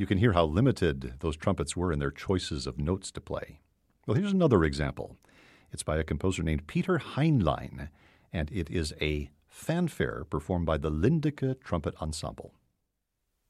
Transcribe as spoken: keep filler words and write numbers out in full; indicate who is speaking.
Speaker 1: you can hear how limited those trumpets were in their choices of notes to play. Well, here's another example. It's by a composer named Peter Heinlein, and it is a fanfare performed by the Lindecker Trumpet Ensemble.